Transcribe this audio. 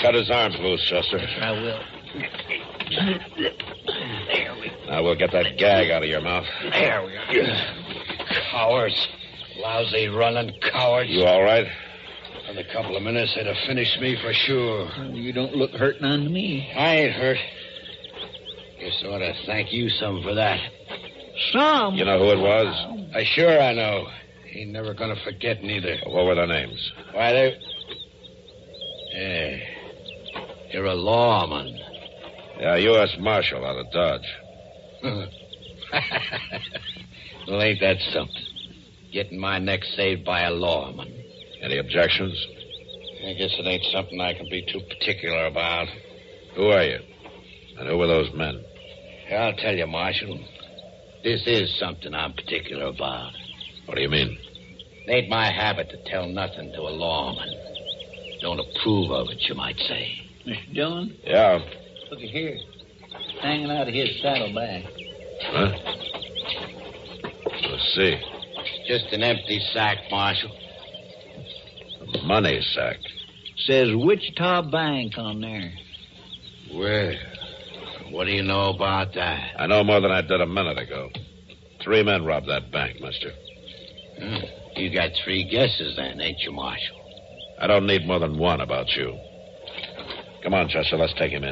cut his arms loose, Chester. I will. Now we'll get that gag out of your mouth. There we are. Cowards. Lousy running cowards. You all right? In a couple of minutes, they'd have finished me for sure. You don't look hurt none to me. I ain't hurt. Guess I ought to thank you some for that. Some? You know who it was? I know. Ain't never gonna forget neither. What were their names? Why, you're a lawman. Yeah, U.S. Marshal out of Dodge. Well, ain't that something? Getting my neck saved by a lawman. Any objections? I guess it ain't something I can be too particular about. Who are you? And who were those men? I'll tell you, Marshal. This is something I'm particular about. What do you mean? It ain't my habit to tell nothing to a lawman. Don't approve of it, you might say. Mr. Dillon? Yeah. Look at here. Hanging out of his saddlebag. Huh? Let's see. Just an empty sack, Marshal. A money sack. Says Wichita Bank on there. Well, what do you know about that? I know more than I did a minute ago. 3 men robbed that bank, mister. You got 3 guesses then, ain't you, Marshal? I don't need more than one about you. Come on, Chester, let's take him in.